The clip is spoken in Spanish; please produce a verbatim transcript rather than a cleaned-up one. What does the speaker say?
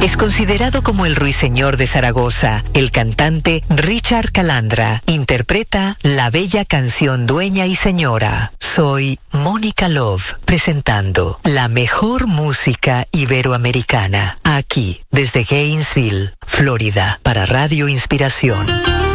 Es considerado como el ruiseñor de Zaragoza. El cantante Richard Calandra interpreta la bella canción Dueña y Señora. Soy Mónica Love, presentando la mejor música iberoamericana, aquí, desde Gainesville, Florida, para Radio Inspiración.